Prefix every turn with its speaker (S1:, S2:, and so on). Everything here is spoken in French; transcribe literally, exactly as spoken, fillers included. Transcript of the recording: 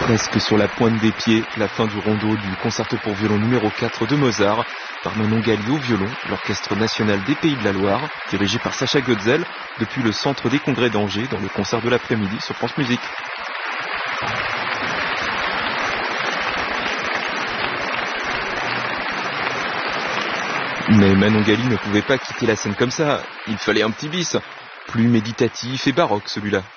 S1: Presque sur la pointe des pieds, la fin du rondo du concerto pour violon numéro quatre de Mozart, par Manon Gali au violon, l'Orchestre national des Pays de la Loire, dirigé par Sacha Goetzel, depuis le centre des congrès d'Angers, dans le concert de l'après-midi sur France Musique. Mais Manon Gali ne pouvait pas quitter la scène comme ça, il fallait un petit bis, plus méditatif et baroque celui-là.